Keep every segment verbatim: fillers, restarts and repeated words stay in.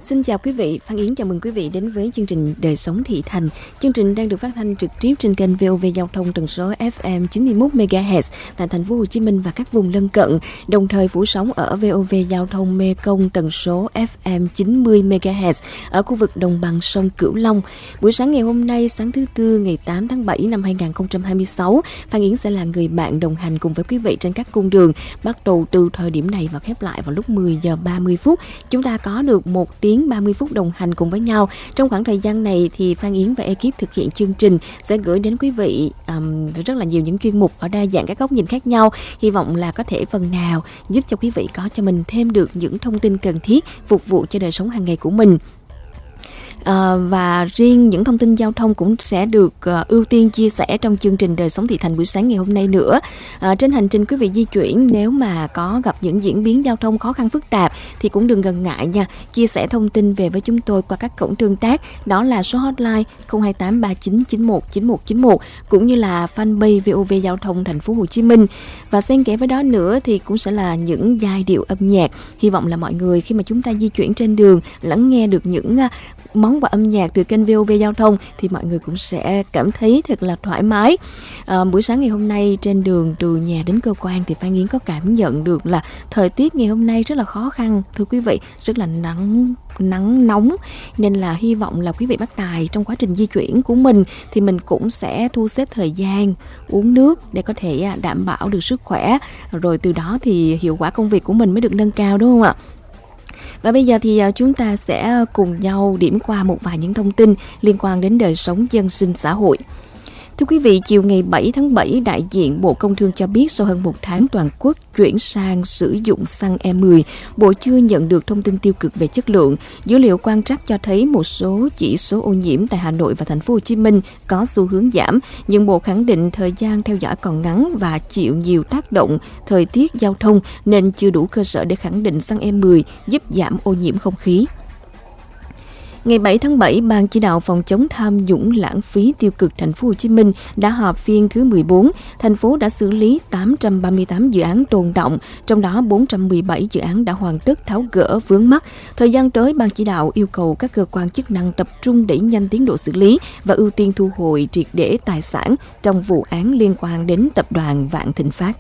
Xin chào quý vị, Phan Yến chào mừng quý vị đến với chương trình Đời sống thị thành. Chương trình đang được phát thanh trực tiếp trên kênh vê o vê Giao thông tần số ép em chín mươi mốt mê ga héc tại thành phố Hồ Chí Minh và các vùng lân cận, đồng thời phủ sóng ở vê o vê Giao thông Mê Công tần số ép em chín mươi mê ga héc ở khu vực đồng bằng sông Cửu Long. Buổi sáng ngày hôm nay, sáng thứ Tư ngày tám tháng bảy năm hai nghìn không trăm hai mươi sáu, Phan Yến sẽ là người bạn đồng hành cùng với quý vị trên các cung đường, bắt đầu từ thời điểm này và khép lại vào lúc mười giờ ba mươi phút. Chúng ta có được một tiếng ba mươi phút đồng hành cùng với nhau. Trong khoảng thời gian này thì Phan Yến và ekip thực hiện chương trình sẽ gửi đến quý vị um, rất là nhiều những chuyên mục ở đa dạng các góc nhìn khác nhau. Hy vọng là có thể phần nào giúp cho quý vị có cho mình thêm được những thông tin cần thiết phục vụ cho đời sống hàng ngày của mình. À, và riêng những thông tin giao thông cũng sẽ được uh, ưu tiên chia sẻ trong chương trình Đời sống thị thành buổi sáng ngày hôm nay nữa. À, trên hành trình quý vị di chuyển, nếu mà có gặp những diễn biến giao thông khó khăn phức tạp thì cũng đừng ngần ngại nha, chia sẻ thông tin về với chúng tôi qua các cổng tương tác, đó là số hotline không hai tám ba chín chín một chín một chín một cũng như là fanpage vê o vê Giao thông thành phố Hồ Chí Minh. Và xen kẽ với đó nữa thì cũng sẽ là những giai điệu âm nhạc. Hy vọng là mọi người khi mà chúng ta di chuyển trên đường lắng nghe được những uh, món quà âm nhạc từ kênh vê o vê Giao thông thì mọi người cũng sẽ cảm thấy thật là thoải mái. À, buổi sáng ngày hôm nay trên đường từ nhà đến cơ quan thì Phan Yến có cảm nhận được là thời tiết ngày hôm nay rất là khó khăn, thưa quý vị, rất là nắng nắng nóng, nên là hy vọng là quý vị bác tài trong quá trình di chuyển của mình thì mình cũng sẽ thu xếp thời gian uống nước để có thể đảm bảo được sức khỏe, rồi từ đó thì hiệu quả công việc của mình mới được nâng cao, đúng không ạ? Và bây giờ thì chúng ta sẽ cùng nhau điểm qua một vài những thông tin liên quan đến đời sống dân sinh xã hội. Thưa quý vị, chiều ngày bảy tháng bảy, đại diện Bộ Công Thương cho biết sau hơn một tháng toàn quốc chuyển sang sử dụng xăng E mười, Bộ chưa nhận được thông tin tiêu cực về chất lượng. Dữ liệu quan trắc cho thấy một số chỉ số ô nhiễm tại Hà Nội và thành phố Hồ Chí Minh có xu hướng giảm, nhưng Bộ khẳng định thời gian theo dõi còn ngắn và chịu nhiều tác động thời tiết giao thông nên chưa đủ cơ sở để khẳng định xăng E mười giúp giảm ô nhiễm không khí. Ngày bảy tháng bảy, Ban chỉ đạo phòng chống tham nhũng lãng phí tiêu cực thành phố Hồ Chí Minh đã họp phiên thứ mười bốn. Thành phố đã xử lý tám trăm ba mươi tám dự án tồn đọng, trong đó bốn trăm mười bảy dự án đã hoàn tất tháo gỡ vướng mắc. Thời gian tới, Ban chỉ đạo yêu cầu các cơ quan chức năng tập trung đẩy nhanh tiến độ xử lý và ưu tiên thu hồi triệt để tài sản trong vụ án liên quan đến tập đoàn Vạn Thịnh Phát.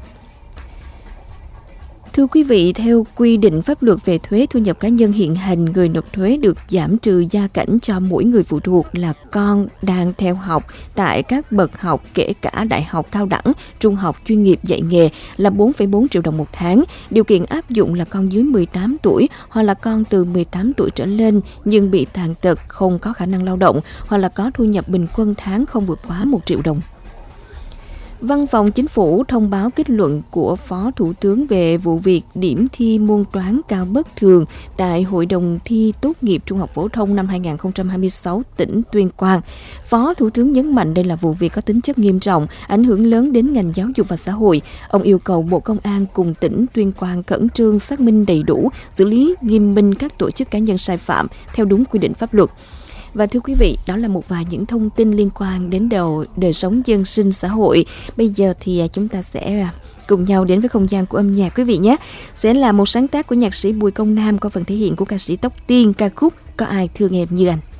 Thưa quý vị, theo quy định pháp luật về thuế thu nhập cá nhân hiện hành, người nộp thuế được giảm trừ gia cảnh cho mỗi người phụ thuộc là con đang theo học tại các bậc học kể cả đại học cao đẳng, trung học chuyên nghiệp dạy nghề là bốn phẩy bốn triệu đồng một tháng. Điều kiện áp dụng là con dưới mười tám tuổi hoặc là con từ mười tám tuổi trở lên nhưng bị tàn tật, không có khả năng lao động hoặc là có thu nhập bình quân tháng không vượt quá một triệu đồng. Văn phòng Chính phủ thông báo kết luận của Phó Thủ tướng về vụ việc điểm thi môn toán cao bất thường tại Hội đồng thi tốt nghiệp trung học phổ thông năm hai nghìn không trăm hai mươi sáu tỉnh Tuyên Quang. Phó Thủ tướng nhấn mạnh đây là vụ việc có tính chất nghiêm trọng, ảnh hưởng lớn đến ngành giáo dục và xã hội. Ông yêu cầu Bộ Công an cùng tỉnh Tuyên Quang khẩn trương xác minh đầy đủ, xử lý nghiêm minh các tổ chức cá nhân sai phạm theo đúng quy định pháp luật. Và thưa quý vị, đó là một vài những thông tin liên quan đến đầu đời sống dân sinh xã hội. Bây giờ thì chúng ta sẽ cùng nhau đến với không gian của âm nhạc quý vị nhé. Sẽ là một sáng tác của nhạc sĩ Bùi Công Nam qua phần thể hiện của ca sĩ Tóc Tiên, ca khúc Có Ai Thương Em Như Anh.